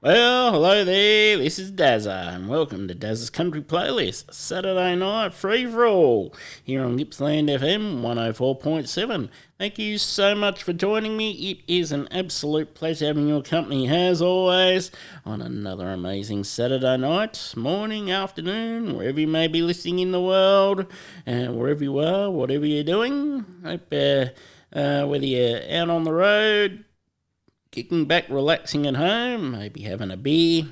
Well, hello there, this is Dazza, and welcome to Dazza's Country Playlist, Saturday night free for all, here on Gippsland FM 104.7. Thank you so much for joining me. It is an absolute pleasure having your company, as always, on another amazing Saturday night, morning, afternoon, wherever you may be listening in the world, and wherever you are, whatever you're doing. Hope whether you're out on the road, kicking back, relaxing at home, maybe having a beer.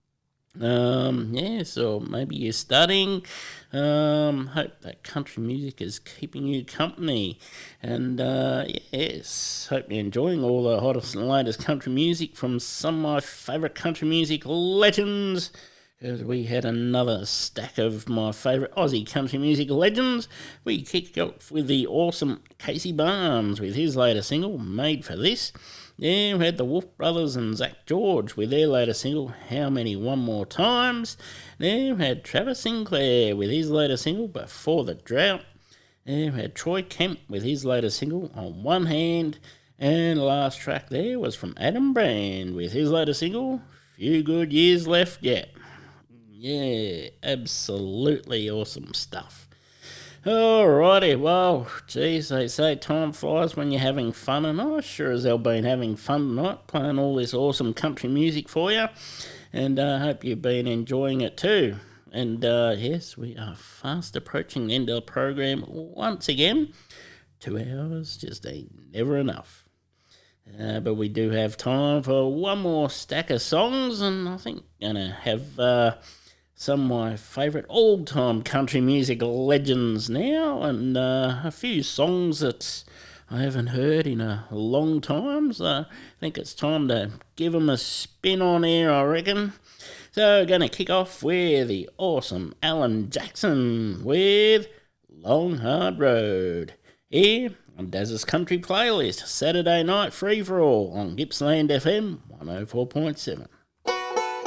Yes, or maybe you're studying. Hope that country music is keeping you company. And yes, hope you're enjoying all the hottest and latest country music from some of my favourite country music legends. Because we had another stack of my favourite Aussie country music legends. We kicked off with the awesome Casey Barnes with his latest single, Made for This. Yeah, we had the Wolf Brothers and Zach George with their latest single, How Many One More Times. Then we had Travis Sinclair with his latest single, Before the Drought. Then we had Troy Kemp with his latest single, On One Hand. And the last track there was from Adam Brand with his latest single, Few Good Years Left Yet. Yeah, absolutely awesome stuff. Alrighty, well, geez, they say time flies when you're having fun, and I sure as hell been having fun tonight, playing all this awesome country music for you, and I hope you've been enjoying it too. And yes, we are fast approaching the end of the program once again. 2 hours just ain't never enough. But we do have time for one more stack of songs, and I think I'm going to have some of my favourite all-time country music legends now, and a few songs that I haven't heard in a long time, so I think it's time to give them a spin on air, I reckon. So we're going to kick off with the awesome Alan Jackson with Long Hard Road, here on Daz's Country Playlist, Saturday night free for all on Gippsland FM 104.7.